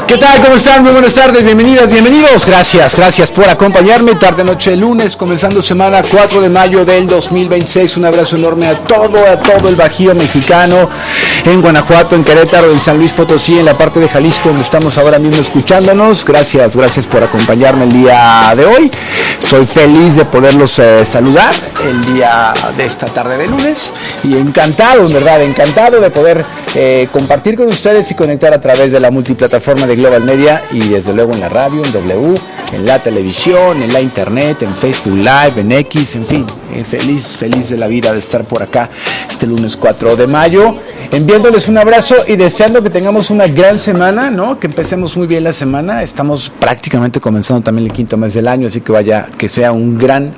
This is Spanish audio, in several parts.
¿Qué tal? ¿Cómo están? Muy buenas tardes, bienvenidas, bienvenidos. Gracias por acompañarme. Tarde noche de lunes, comenzando semana 4 de mayo del 2026. Un abrazo enorme a todo el Bajío mexicano, en Guanajuato, en Querétaro, en San Luis Potosí, en la parte de Jalisco, donde estamos ahora mismo escuchándonos. Gracias por acompañarme el día de hoy. Estoy feliz de poderlos saludar el día de esta tarde de lunes y encantado, en verdad, encantado de poder compartir con ustedes y conectar a través de la multiplataforma de Global Media y desde luego en la radio, en W, en la televisión, en la internet, en Facebook Live, en X, en fin, feliz de la vida de estar por acá este lunes 4 de mayo, enviándoles un abrazo y deseando que tengamos una gran semana, ¿no? Que empecemos muy bien la semana. Estamos prácticamente comenzando también el quinto mes del año, así que vaya, que sea un gran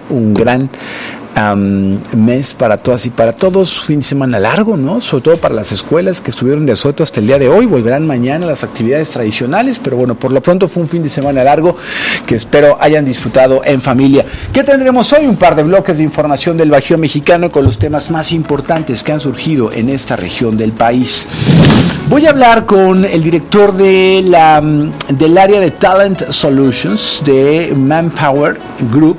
mes para todas y para todos, fin de semana largo, ¿no? Sobre todo para las escuelas que estuvieron de asueto hasta el día de hoy, volverán mañana a las actividades tradicionales, pero bueno, por lo pronto fue un fin de semana largo que espero hayan disfrutado en familia. ¿Qué tendremos hoy? Un par de bloques de información del Bajío mexicano con los temas más importantes que han surgido en esta región del país. Voy a hablar con el director del área de Talent Solutions de Manpower Group,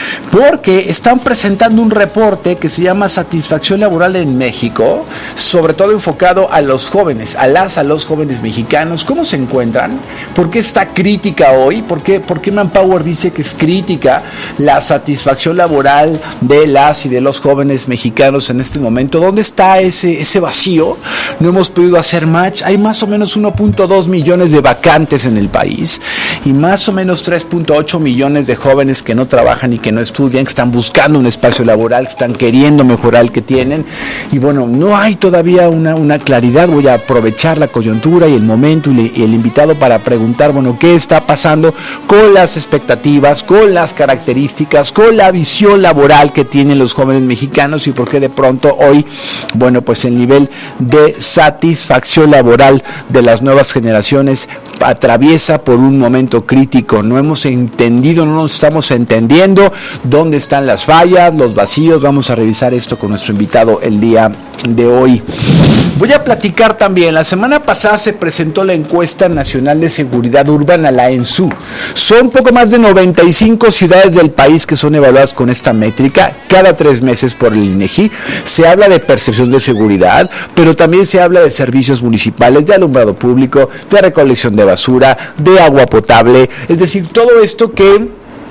porque están presentando un reporte que se llama Satisfacción Laboral en México, sobre todo enfocado a los jóvenes, a los jóvenes mexicanos. ¿Cómo se encuentran? ¿Por qué está crítica hoy? ¿Por qué Manpower dice que es crítica la satisfacción laboral de las y de los jóvenes mexicanos en este momento? ¿Dónde está ese vacío? No hemos podido hacer match. Hay más o menos 1.2 millones de vacantes en el país y más o menos 3.8 millones de jóvenes que no trabajan y que no estudian, que están buscando un espacio laboral, que están queriendo mejorar el que tienen, y bueno, no hay todavía una claridad. Voy a aprovechar la coyuntura y el momento y el invitado para preguntar, bueno, ¿qué está pasando con las expectativas, con las características, con la visión laboral que tienen los jóvenes mexicanos y por qué de pronto hoy, bueno, pues el nivel de satisfacción laboral de las nuevas generaciones atraviesa por un momento crítico? No hemos entendido, no nos estamos entendiendo dónde están las fallas, los vacíos. Vamos a revisar esto con nuestro invitado el día de hoy. Voy a platicar también, la semana pasada se presentó la encuesta nacional de seguridad urbana, la ENSU. Son poco más de 95 ciudades del país que son evaluadas con esta métrica cada 3 meses por el INEGI. Se habla de percepción de seguridad, pero también se habla de servicios municipales, de alumbrado público, de recolección de basura, de agua potable, es decir, todo esto que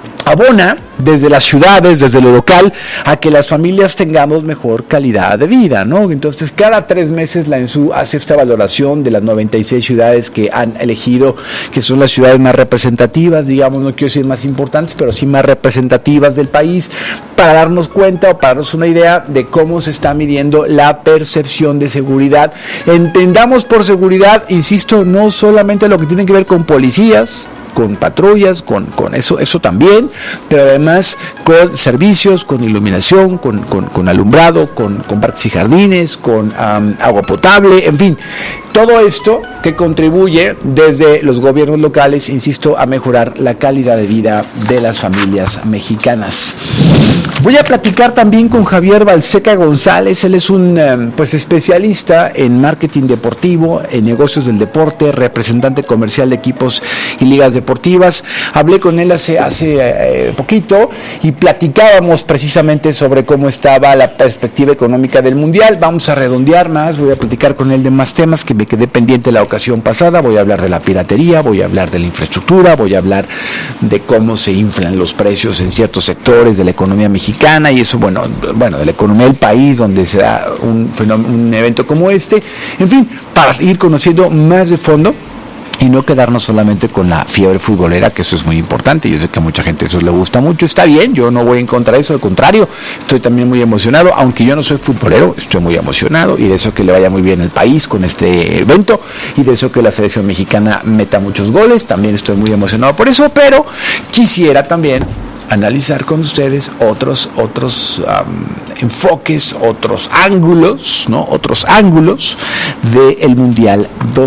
abona desde las ciudades, desde lo local, a que las familias tengamos mejor calidad de vida, ¿no? Entonces, cada 3 meses la ENSU hace esta valoración de las 96 ciudades que han elegido, que son las ciudades más representativas, digamos, no quiero decir más importantes, pero sí más representativas del país, para darnos cuenta o para darnos una idea de cómo se está midiendo la percepción de seguridad. Entendamos por seguridad, insisto, no solamente lo que tiene que ver con policías, con patrullas, con eso también, pero además con servicios, con iluminación, con alumbrado, con parques y jardines, con agua potable, en fin, todo esto que contribuye desde los gobiernos locales, insisto, a mejorar la calidad de vida de las familias mexicanas. Voy a platicar también con Javier Balseca González. Él es un especialista en marketing deportivo, en negocios del deporte, representante comercial de equipos y ligas deportivas. Hablé con él hace poquito y platicábamos precisamente sobre cómo estaba la perspectiva económica del Mundial. Vamos a redondear más, voy a platicar con él de más temas que me quedé pendiente la ocasión pasada. Voy a hablar de la piratería, voy a hablar de la infraestructura, voy a hablar de cómo se inflan los precios en ciertos sectores de la economía mexicana y eso, bueno, de la economía del país donde se da un evento como este. En fin, para ir conociendo más de fondo y no quedarnos solamente con la fiebre futbolera, que eso es muy importante. Yo sé que a mucha gente eso le gusta mucho, está bien, yo no voy en contra de eso, al contrario, estoy también muy emocionado, aunque yo no soy futbolero, estoy muy emocionado y de eso que le vaya muy bien el país con este evento y de eso que la selección mexicana meta muchos goles, también estoy muy emocionado por eso, pero quisiera también analizar con ustedes otros enfoques, otros ángulos, ¿no? Otros ángulos del Mundial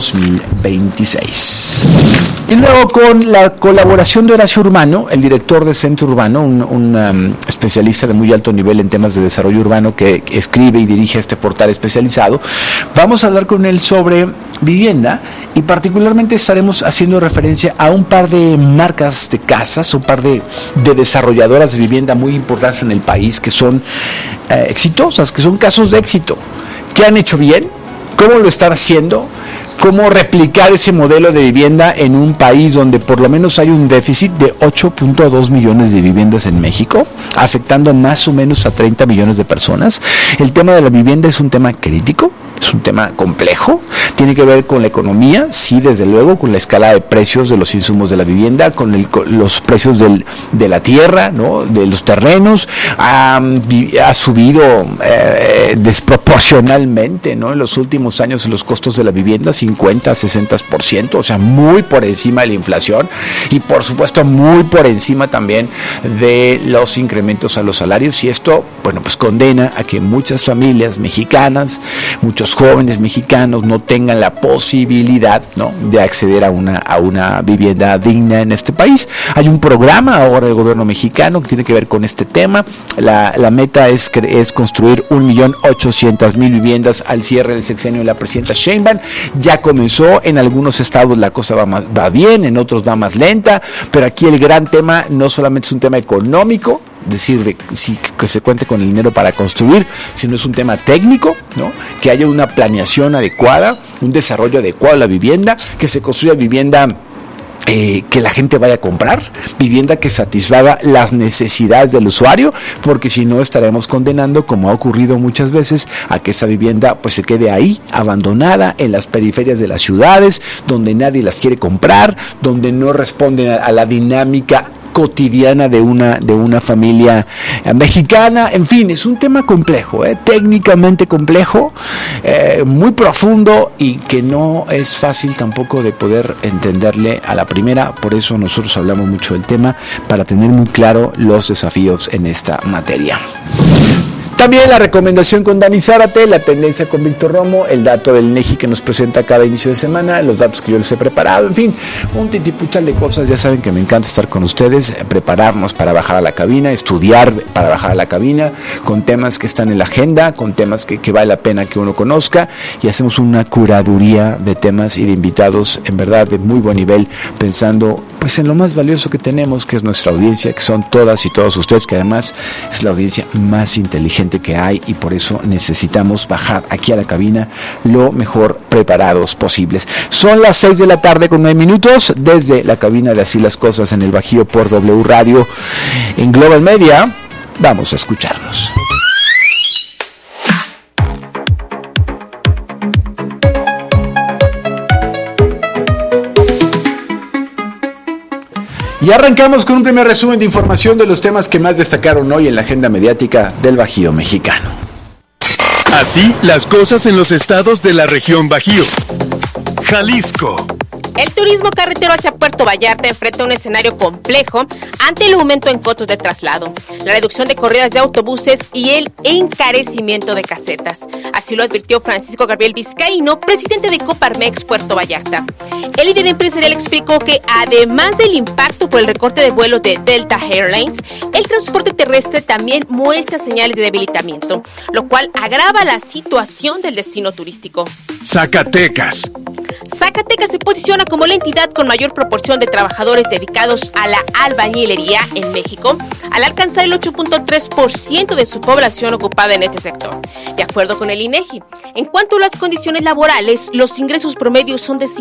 2026. Y luego con la colaboración de Horacio Urbano, el director de Centro Urbano, un especialista de muy alto nivel en temas de desarrollo urbano que escribe y dirige este portal especializado, vamos a hablar con él sobre vivienda y particularmente estaremos haciendo referencia a un par de marcas de casas, un par de desarrolladoras de vivienda muy importantes en el país que son exitosas, que son casos de éxito, que han hecho bien, cómo lo están haciendo, cómo replicar ese modelo de vivienda en un país donde por lo menos hay un déficit de 8.2 millones de viviendas en México, afectando más o menos a 30 millones de personas. El tema de la vivienda es un tema crítico, es un tema complejo, tiene que ver con la economía, sí, desde luego, con la escala de precios de los insumos de la vivienda, con los precios de la tierra, ¿no?, de los terrenos, ha subido desproporcionalmente, ¿no?, en los últimos años los costos de la vivienda, 50-60%, o sea, muy por encima de la inflación y por supuesto muy por encima también de los incrementos a los salarios, y esto, bueno, pues condena a que muchas familias mexicanas, muchos jóvenes mexicanos no tengan la posibilidad, ¿no?, de acceder a una vivienda digna en este país. Hay un programa ahora del gobierno mexicano que tiene que ver con este tema. La meta es construir 1.800.000 viviendas al cierre del sexenio de la presidenta Sheinbaum. Ya comenzó, en algunos estados la cosa va bien, en otros va más lenta, pero aquí el gran tema no solamente es un tema económico, decir que se cuente con el dinero para construir, sino es un tema técnico, ¿no?, que haya una planeación adecuada, un desarrollo adecuado de la vivienda, que se construya vivienda que la gente vaya a comprar, vivienda que satisfaga las necesidades del usuario, porque si no estaremos condenando, como ha ocurrido muchas veces, a que esa vivienda pues se quede ahí, abandonada, en las periferias de las ciudades, donde nadie las quiere comprar, donde no responden a la dinámica cotidiana de una familia mexicana. En fin, es un tema complejo, técnicamente complejo, muy profundo, y que no es fácil tampoco de poder entenderle a la primera. Por eso nosotros hablamos mucho del tema, para tener muy claro los desafíos en esta materia. También la recomendación con Dani Zárate, la tendencia con Víctor Romo, el dato del INEGI que nos presenta cada inicio de semana, los datos que yo les he preparado, en fin, un titipuchal de cosas. Ya saben que me encanta estar con ustedes, prepararnos para bajar a la cabina, estudiar para bajar a la cabina, con temas que están en la agenda, con temas que vale la pena que uno conozca, y hacemos una curaduría de temas y de invitados, en verdad, de muy buen nivel, pensando pues en lo más valioso que tenemos, que es nuestra audiencia, que son todas y todos ustedes, que además es la audiencia más inteligente que hay, y por eso necesitamos bajar aquí a la cabina lo mejor preparados posibles. Son las 6 de la tarde con 9 minutos desde la cabina de Así las Cosas en el Bajío por W Radio en Global Media. Vamos a escucharnos. Y arrancamos con un primer resumen de información de los temas que más destacaron hoy en la agenda mediática del Bajío mexicano. Así las cosas en los estados de la región Bajío. Jalisco. El turismo carretero hacia Puerto Vallarta enfrenta un escenario complejo ante el aumento en costos de traslado, la reducción de corridas de autobuses y el encarecimiento de casetas. Así lo advirtió Francisco Gabriel Vizcaíno, presidente de Coparmex Puerto Vallarta. El líder empresarial explicó que además del impacto por el recorte de vuelos de Delta Airlines, el transporte terrestre también muestra señales de debilitamiento, lo cual agrava la situación del destino turístico. Zacatecas se posiciona como la entidad con mayor proporción de trabajadores dedicados a la albañilería en México, al alcanzar el 8.3% de su población ocupada en este sector. De acuerdo con el INEGI, en cuanto a las condiciones laborales, los ingresos promedios son de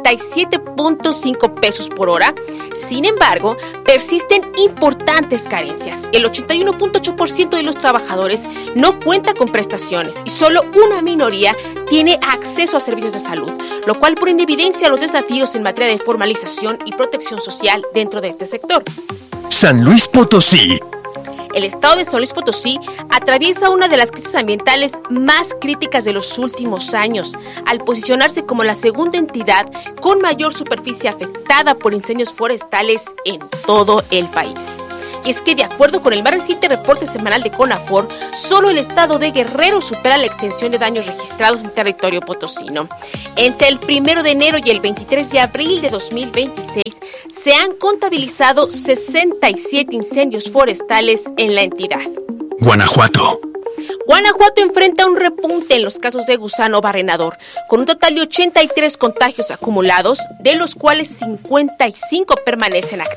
57.5 pesos por hora. Sin embargo, persisten importantes carencias. El 81.8% de los trabajadores no cuenta con prestaciones y solo una minoría tiene acceso a servicios de salud, lo cual pone en evidencia los desafíos en materia de formalización y protección social dentro de este sector. San Luis Potosí. El estado de San Luis Potosí atraviesa una de las crisis ambientales más críticas de los últimos años, al posicionarse como la segunda entidad con mayor superficie afectada por incendios forestales en todo el país. Y es que de acuerdo con el más reciente reporte semanal de CONAFOR, solo el estado de Guerrero supera la extensión de daños registrados en territorio potosino. Entre el 1 de enero y el 23 de abril de 2026 se han contabilizado 67 incendios forestales en la entidad. Guanajuato Guanajuato enfrenta un repunte en los casos de gusano barrenador, con un total de 83 contagios acumulados, de los cuales 55 permanecen activos.